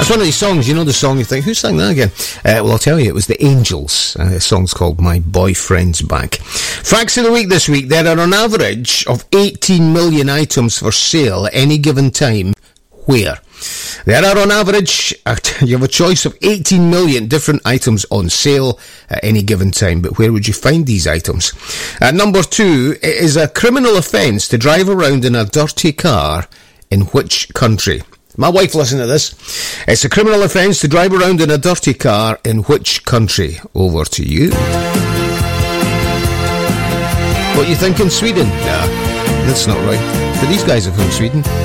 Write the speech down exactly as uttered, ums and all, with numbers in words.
That's one of these songs, you know the song, you think, who sang that again? Uh, well, I'll tell you, it was the Angels. Uh, the song's called My Boyfriend's Back. Facts of the week this week. There are an average of eighteen million items for sale at any given time. Where? There are on average, you have a choice of eighteen million different items on sale at any given time, but where would you find these items? At number two, it is a criminal offence to drive around in a dirty car in which country? My wife listened to this. It's a criminal offence to drive around in a dirty car in which country? Over to you. What you think in Sweden? Nah, that's not right. But these guys are from Sweden.